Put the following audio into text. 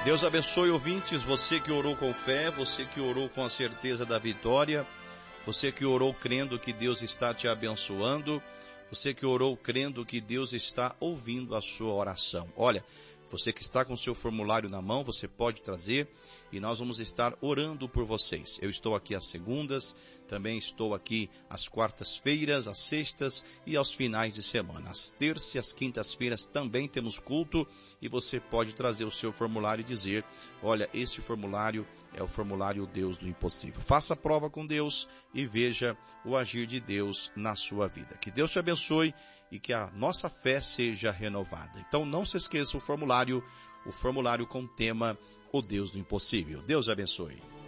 Deus abençoe, ouvintes, você que orou com fé, você que orou com a certeza da vitória, você que orou crendo que Deus está te abençoando, você que orou crendo que Deus está ouvindo a sua oração. Olha, você que está com o seu formulário na mão, você pode trazer e nós vamos estar orando por vocês. Eu estou aqui às segundas, também estou aqui às quartas-feiras, às sextas e aos finais de semana. Às terças e às quintas-feiras também temos culto e você pode trazer o seu formulário e dizer, olha, esse formulário é o formulário Deus do Impossível. Faça a prova com Deus e veja o agir de Deus na sua vida. Que Deus te abençoe e que a nossa fé seja renovada. Então não se esqueça o formulário com o tema O Deus do Impossível. Deus abençoe.